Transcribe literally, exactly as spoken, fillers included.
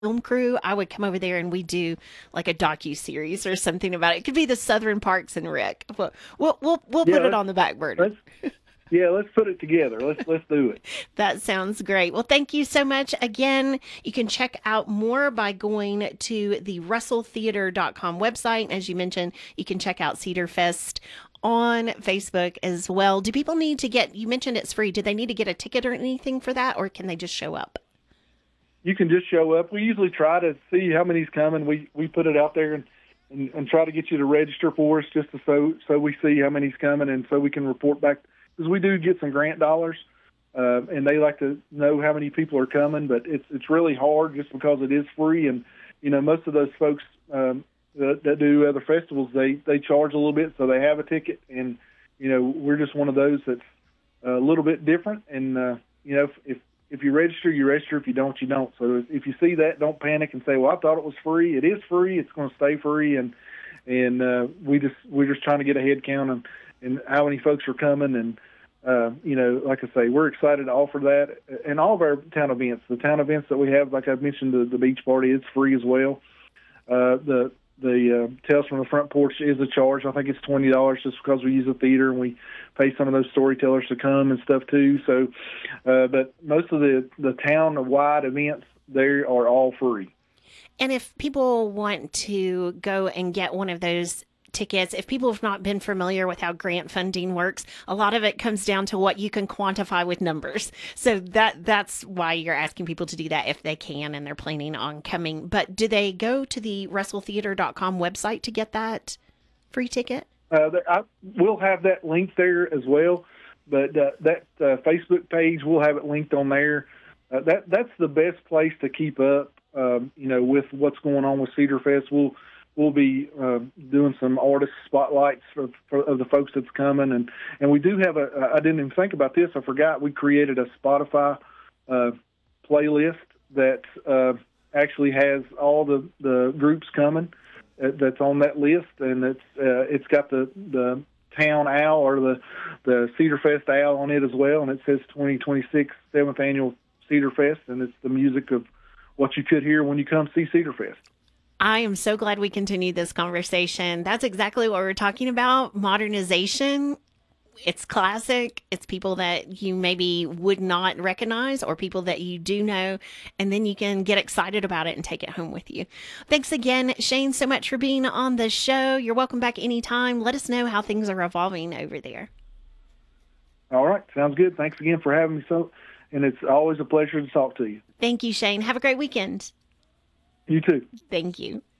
film crew, I would come over there and we do like a docu series or something about it. It could be the Southern Parks and Rec. We'll we'll we'll, we'll Yeah, put it let's on the back burner. let's yeah, let's put it together. Let's let's do it. That sounds great. Well, thank you so much. Again, you can check out more by going to the russell theater dot com website. As you mentioned, you can check out Cedar Fest on Facebook as well. Do people need to get, you mentioned it's free. Do they need to get a ticket or anything for that, or can they just show up? You can just show up. We usually try to see how many's coming. We we put it out there and, and, and try to get you to register for us just to, so so we see how many's coming and so we can report back, because we do get some grant dollars. Uh, and they like to know how many people are coming, but it's it's really hard just because it is free. And you know, most of those folks um, that, that do other festivals, they they charge a little bit, so they have a ticket. And you know, we're just one of those that's a little bit different. And uh, you know, if, if if you register, you register. If you don't, you don't. So if you see that, don't panic and say, "Well, I thought it was free." It is free. It's going to stay free. And and uh, we just we're just trying to get a head count and and how many folks are coming. And Uh, you know, like I say, we're excited to offer that. And all of our town events, the town events that we have, like I mentioned, the, the beach party, it's free as well. Uh, the the uh, Tales from the Front Porch is a charge. I think it's twenty dollars just because we use a theater and we pay some of those storytellers to come and stuff too. So, uh, but most of the, the town-wide events, they are all free. And if people want to go and get one of those tickets, if people have not been familiar with how grant funding works, a lot of it comes down to what you can quantify with numbers. So that that's why you're asking people to do that if they can and they're planning on coming. But do they go to the russell theater dot com website to get that free ticket? Uh, there, I, we'll have that linked there as well, but uh, that uh, Facebook page, we'll have it linked on there. Uh, that that's the best place to keep up, um, you know, with what's going on with Cedar Fest. We'll We'll be uh, doing some artist spotlights for, for of the folks that's coming, and, and we do have a. I didn't even think about this. I forgot we created a Spotify uh, playlist that uh, actually has all the, the groups coming. Uh, that's on that list, and it's uh, it's got the the town owl or the the Cedar Fest owl on it as well, and it says twenty twenty-six seventh annual Cedar Fest, and it's the music of what you could hear when you come see Cedar Fest. I am so glad we continued this conversation. That's exactly what we're talking about. Modernization. It's classic. It's people that you maybe would not recognize or people that you do know. And then you can get excited about it and take it home with you. Thanks again, Shane, so much for being on the show. You're welcome back anytime. Let us know how things are evolving over there. All right. Sounds good. Thanks again for having me. So, and it's always a pleasure to talk to you. Thank you, Shane. Have a great weekend. You too. Thank you.